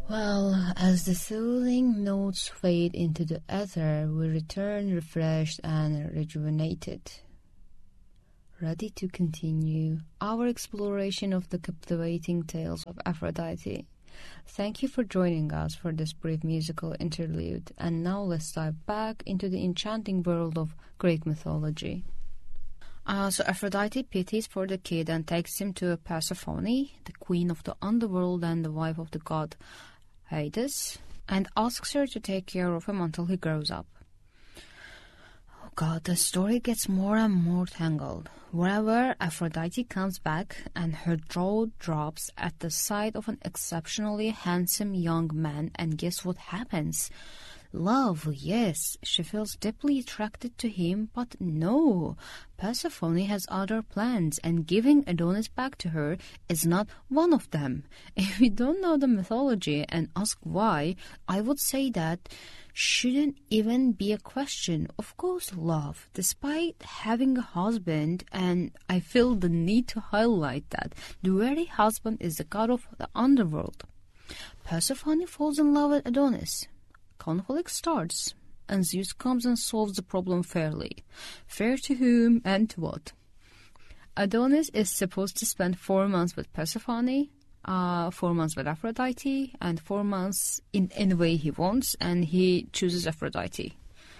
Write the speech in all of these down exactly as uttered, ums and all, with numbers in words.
Well, as the soothing notes fade into the ether, we return refreshed and rejuvenated, ready to continue our exploration of the captivating tales of Aphrodite. Thank you for joining us for this brief musical interlude, and now let's dive back into the enchanting world of Greek mythology. Uh, so Aphrodite pities for the kid and takes him to Persephone, the queen of the underworld and the wife of the god Hades, and asks her to take care of him until he grows up. Oh god, the story gets more and more tangled. Wherever Aphrodite comes back and her jaw drops at the sight of an exceptionally handsome young man, and guess what happens? Love, yes, she feels deeply attracted to him, but no, Persephone has other plans, and giving Adonis back to her is not one of them. If we don't know the mythology and ask why, I would say that shouldn't even be a question. Of course, love, despite having a husband, and I feel the need to highlight that the very husband is the god of the underworld. Persephone falls in love with Adonis. Conflict starts, and Zeus comes and solves the problem fairly. Fair to whom and to what? Adonis is supposed to spend four months with Persephone, uh, four months with Aphrodite, and four months in any way he wants, and he chooses Aphrodite.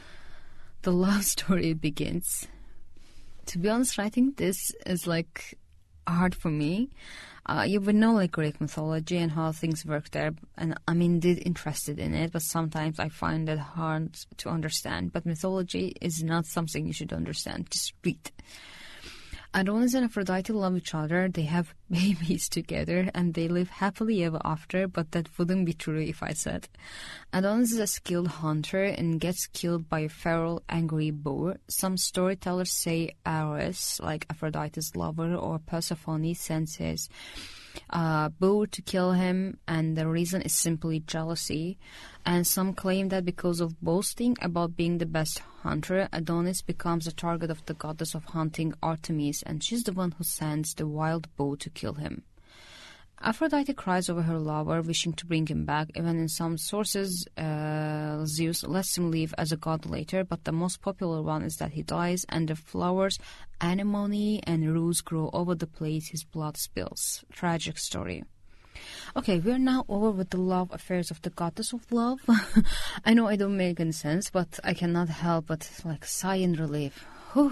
The love story begins. To be honest, writing this is like hard for me. Uh, you would know like Greek mythology and how things work there, and I'm indeed interested in it, but sometimes I find it hard to understand. But mythology is not something you should understand, just read. Adonis and Aphrodite love each other, they have babies together, and they live happily ever after, but that wouldn't be true if I said. Adonis is a skilled hunter and gets killed by a feral, angry boar. Some storytellers say Ares, like Aphrodite's lover, or Persephone, sends his uh, boar to kill him, and the reason is simply jealousy. And some claim that because of boasting about being the best hunter, Adonis becomes the target of the goddess of hunting, Artemis, and she's the one who sends the wild boar to kill him. Aphrodite cries over her lover, wishing to bring him back. Even in some sources, uh, Zeus lets him live as a god later, but the most popular one is that he dies, and the flowers, anemone and rose grow over the place his blood spills. Tragic story. Okay, we're now over with the love affairs of the goddess of love. I know I don't make any sense, but I cannot help but like sigh in relief. Whew.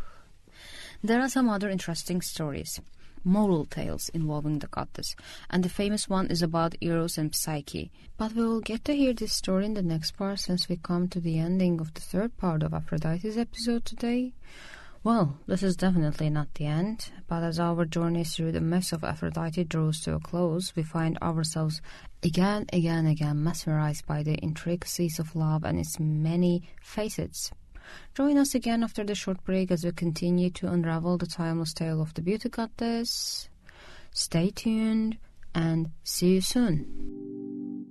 There are some other interesting stories, moral tales involving the goddess, and the famous one is about Eros and Psyche. But we will get to hear this story in the next part, since we come to the ending of the third part of Aphrodite's episode today. Well, this is definitely not the end, but as our journey through the myths of Aphrodite draws to a close, we find ourselves again, again, again mesmerized by the intricacies of love and its many facets. Join us again after the short break as we continue to unravel the timeless tale of the beauty goddess. Stay tuned and see you soon.